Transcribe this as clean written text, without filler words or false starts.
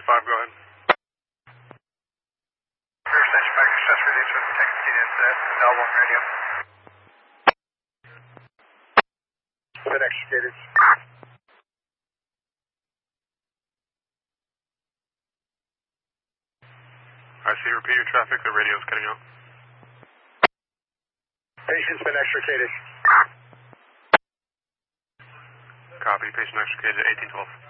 go ahead. First station back accessory leads with Texas TDS L1 radio. Been extricated. I see, repeat your traffic, the radio's cutting out. Patient's been extricated. Copy, patient extricated at 1812.